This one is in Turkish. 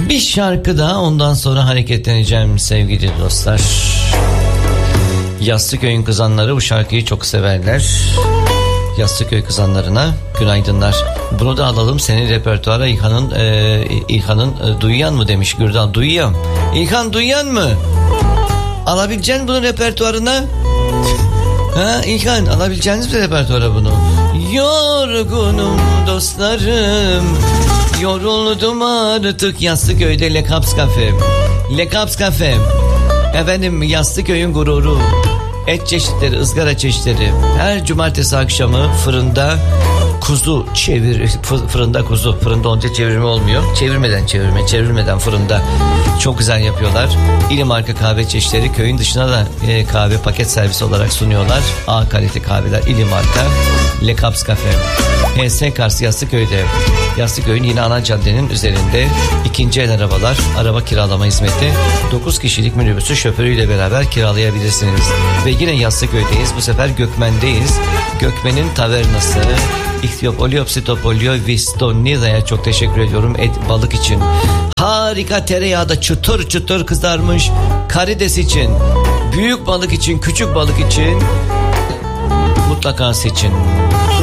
Bir şarkı daha, ondan sonra hareketleneceğim sevgili dostlar. Yastıköy'ün kızanları bu şarkıyı çok severler. Yastıköy kızanlarına günaydınlar. Bunu da alalım senin repertuara. İlhan'ın duyan mı demiş Gürdal. Duyuyorum. İlhan duyan mı? Alabileceksin bunu repertuarına? Ha İlhan, alabileceğiniz bir repertuara bunu. Yorgunum dostlarım, yoruldum artık. Yastıköy'de Le Caps Cafe. Le Caps Cafe. Efendim, Yastıköy'ün gururu. Et çeşitleri, ızgara çeşitleri. Her cumartesi akşamı fırında kuzu fırında kuzu. Fırında olunca çevirme olmuyor. Çevirmeden fırında. Çok güzel yapıyorlar. İli marka kahve çeşitleri, köyün dışına da kahve paket servisi olarak sunuyorlar. A kalite kahveler, İli marka. Le Caps Cafe. HS Kars Yastıköy'de. Yastıköy'ün yine ana caddenin üzerinde ikinci el arabalar, araba kiralama hizmeti. 9 kişilik minibüsü şoförüyle beraber kiralayabilirsiniz. Ve yine Yastıköy'deyiz. Bu sefer Gökmen'deyiz. Gökmen'in tavernası. İhtiyopolio Vistonida'ya çok teşekkür ediyorum balık için. Harika tereyağda çıtır çıtır kızarmış karides için, büyük balık için, küçük balık için mutlaka seçin.